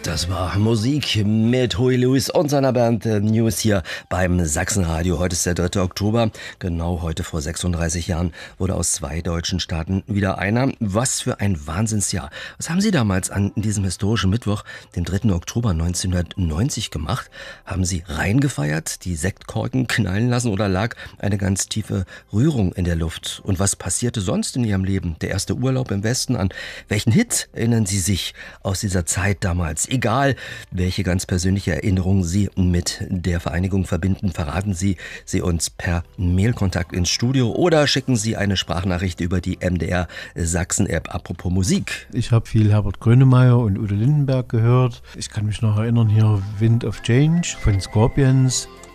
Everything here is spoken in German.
Das war Musik mit Huey Lewis und seiner Band News hier beim Sachsenradio. Heute ist der 3. Oktober. Genau heute vor 36 Jahren wurde aus 2 deutschen Staaten wieder einer. Was für ein Wahnsinnsjahr. Was haben Sie damals an diesem historischen Mittwoch, dem 3. Oktober 1990 gemacht? Haben Sie reingefeiert, die Sektkorken knallen lassen oder lag eine ganz tiefe Rührung in der Luft? Und was passierte sonst in Ihrem Leben? Der erste Urlaub im Westen? An welchen Hit erinnern Sie sich aus dieser Zeit damals? Egal, welche ganz persönliche Erinnerungen Sie mit der Vereinigung verbinden, verraten Sie sie uns per Mailkontakt ins Studio oder schicken Sie eine Sprachnachricht über die MDR Sachsen-App. Apropos Musik. Ich habe viel Herbert Grönemeyer und Udo Lindenberg gehört. Ich kann mich noch erinnern, hier Wind of Change von Scorpions.